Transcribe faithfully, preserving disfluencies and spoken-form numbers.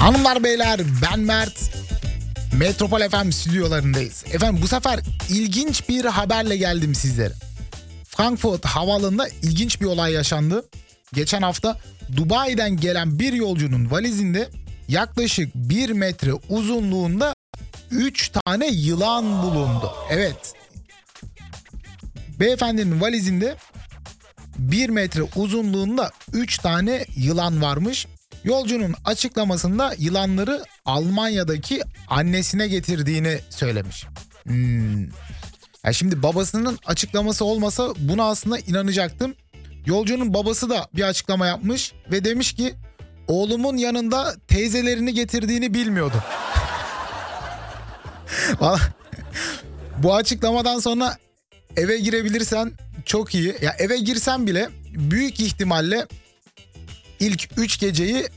Hanımlar beyler, ben Mert. Metropol F M stüdyolarındayız. Efendim bu sefer ilginç bir haberle geldim sizlere. Frankfurt havaalanında ilginç bir olay yaşandı. Geçen hafta Dubai'den gelen bir yolcunun valizinde yaklaşık bir metre uzunluğunda üç tane yılan bulundu. Evet. Beyefendinin valizinde bir metre uzunluğunda üç tane yılan varmış. Yolcunun açıklamasında yılanları Almanya'daki annesine getirdiğini söylemiş. Hmm. Ya şimdi babasının açıklaması olmasa buna aslında inanacaktım. Yolcunun babası da bir açıklama yapmış ve demiş ki oğlumun yanında teyzelerini getirdiğini bilmiyordum. Bu açıklamadan sonra eve girebilirsen çok iyi. Ya eve girsen bile büyük ihtimalle ilk üç geceyi